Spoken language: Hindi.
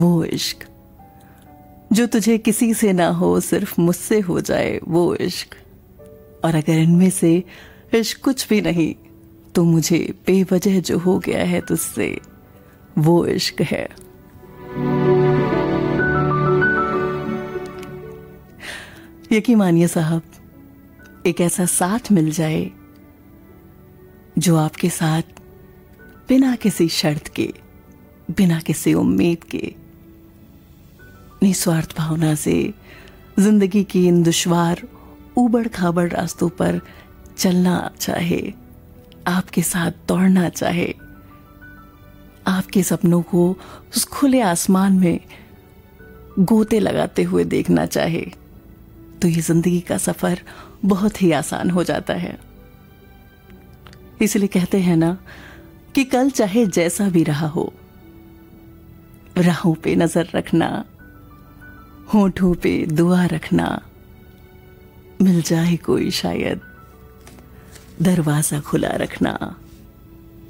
वो इश्क जो तुझे किसी से ना हो, सिर्फ मुझसे हो जाए वो इश्क। और अगर इनमें से इश्क कुछ भी नहीं तो मुझे बेवजह जो हो गया है तुझसे वो इश्क है। यकीन मानिए साहब, एक ऐसा साथ मिल जाए जो आपके साथ बिना किसी शर्त के, बिना किसी उम्मीद के, निस्वार्थ भावना से जिंदगी की इन दुश्वार ऊबड़ खाबड़ रास्तों पर चलना चाहे, आपके साथ दौड़ना चाहे, आपके सपनों को उस खुले आसमान में गोते लगाते हुए देखना चाहे, तो ये जिंदगी का सफर बहुत ही आसान हो जाता है। इसलिए कहते हैं ना कि कल चाहे जैसा भी रहा हो, राहों पे नजर रखना, होठों पे दुआ रखना, मिल जाए कोई शायद दरवाजा खुला रखना।